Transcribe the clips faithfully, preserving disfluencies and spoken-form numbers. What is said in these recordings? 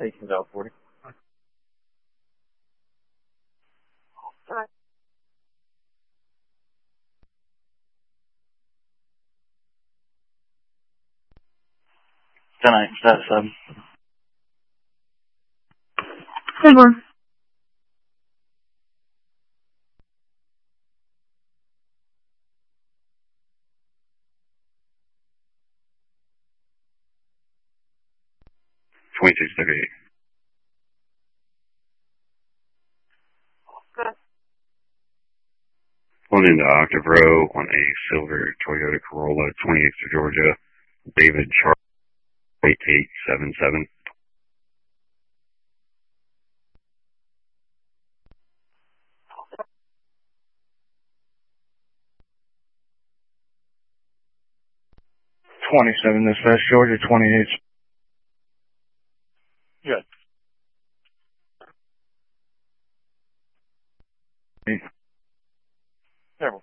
Taking out forty. Tonight, that's um. Silver. twenty-six thirty-eight. Good. Pulling into Octave Row on a silver Toyota Corolla, twenty-eighth of Georgia, David Charles, eight eight seven seven. twenty-seven, dispatch, Georgia, twenty-eight. Good. Terrible.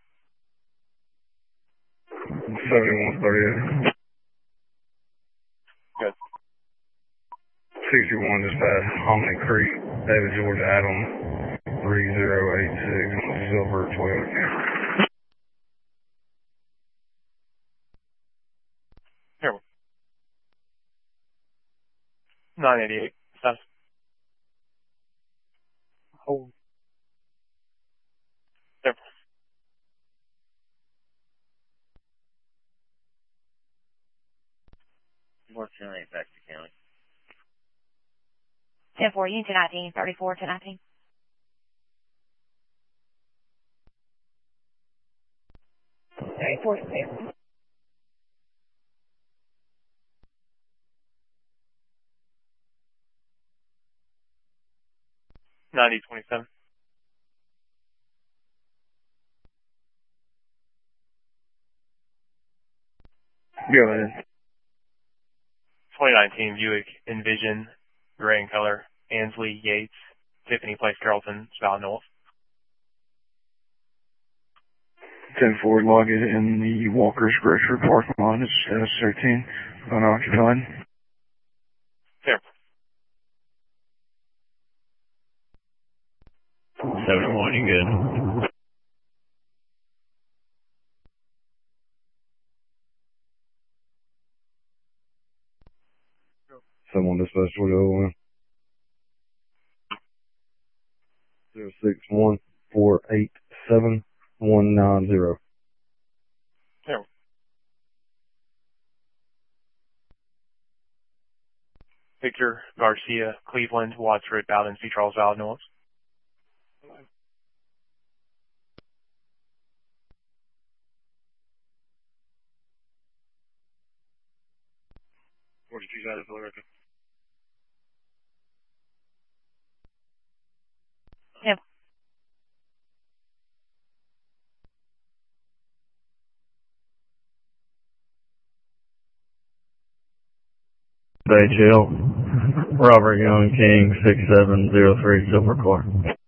seventy-one thirty-eight. Good. sixty-one, dispatch, Hominy Creek, David George Adam, three zero eight six, silver Toyota. Terrible. nine eighty-eight. That's. Oh. Terrible. What's the name back to county? ten four, you to nineteen, thirty-four to nineteen. thirty-four to zero. ninety twenty-seven. Go ahead. twenty nineteen Buick Envision, gray in color, Ansley Yates, Tiffany Place, Carrollton, Spout North. ten four, log it in the Walker's Grocery parking lot. It's S thirteen, unoccupied. Terrible. seventy-one, you good? Someone dispatch Toyota zero six one four eight seven one nine zero. Terrible. Victor Garcia, Cleveland, Watts Road, Bowden, C. Charles, Valley, North. forty-two side of the record. Yep. Bay Jail, Robert Young King, six seven zero three, Silver Car.